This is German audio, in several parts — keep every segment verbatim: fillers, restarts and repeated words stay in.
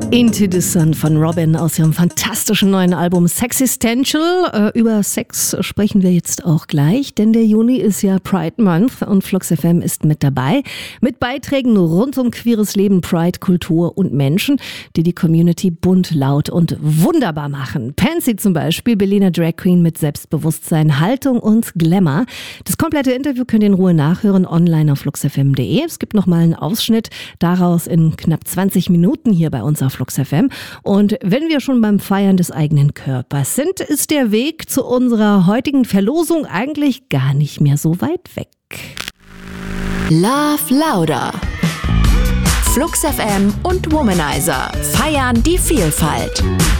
Into the Sun von Robyn aus ihrem fantastischen neuen Album Sexistential. Äh, über Sex sprechen wir jetzt auch gleich, denn der Juni ist ja Pride Month und Flux F M ist mit dabei. Mit Beiträgen rund um queeres Leben, Pride, Kultur und Menschen, die die Community bunt, laut und wunderbar machen. Pansy zum Beispiel, Berliner Drag Queen mit Selbstbewusstsein, Haltung und Glamour. Das komplette Interview könnt ihr in Ruhe nachhören online auf flux f m punkt d e. Es gibt nochmal einen Ausschnitt daraus in knapp zwanzig Minuten hier bei uns auf Flux F M. Und wenn wir schon beim Feiern des eigenen Körpers sind, ist der Weg zu unserer heutigen Verlosung eigentlich gar nicht mehr so weit weg. Love Louder. Flux F M und Womanizer feiern die Vielfalt.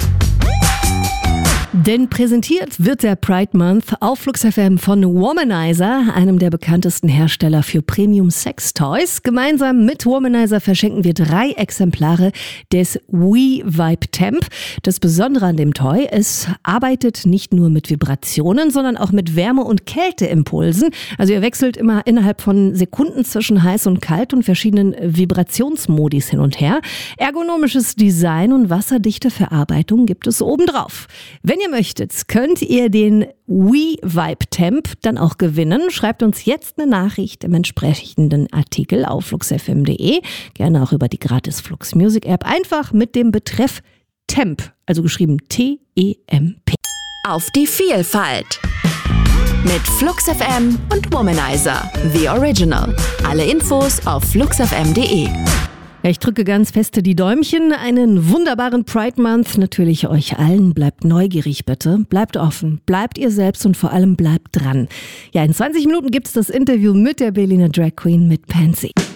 Denn präsentiert wird der Pride Month auf Flux F M von Womanizer, einem der bekanntesten Hersteller für Premium Sex Toys. Gemeinsam mit Womanizer verschenken wir drei Exemplare des We Vibe Temp. Das Besondere an dem Toy, es arbeitet nicht nur mit Vibrationen, sondern auch mit Wärme- und Kälteimpulsen. Also ihr wechselt immer innerhalb von Sekunden zwischen heiß und kalt und verschiedenen Vibrationsmodis hin und her. Ergonomisches Design und wasserdichte Verarbeitung gibt es obendrauf. Wenn ihr möchtet, könnt ihr den We Vibe Temp dann auch gewinnen. Schreibt uns jetzt eine Nachricht im entsprechenden Artikel auf flux f m punkt d e. Gerne auch über die gratis Flux Music App. Einfach mit dem Betreff Temp, also geschrieben T E M P. Auf die Vielfalt. Mit Flux F M und Womanizer. The Original. Alle Infos auf flux f m punkt d e. Ja, ich drücke ganz feste die Däumchen. Einen wunderbaren Pride Month natürlich euch allen. Bleibt neugierig bitte, bleibt offen, bleibt ihr selbst und vor allem bleibt dran. Ja, in zwanzig Minuten gibt es das Interview mit der Berliner Drag Queen mit Pansy.